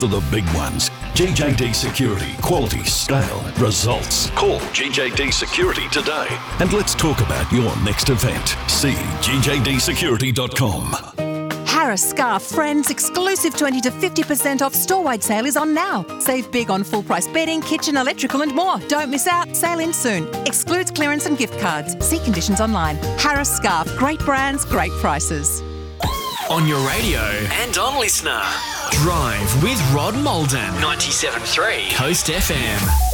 for the big ones. GJD Security. Quality, scale, results. Call GJD Security today. And let's talk about your next event. See gjdsecurity.com. Harris Scarf Friends exclusive 20 to 50% off store-wide sale is on now. Save big on full-price bedding, kitchen, electrical and more. Don't miss out. Sale ends soon. Excludes clearance and gift cards. See conditions online. Harris Scarf. Great brands, great prices. On your radio and on Listener. Drive with Rod Malden. 97.3 Coast FM.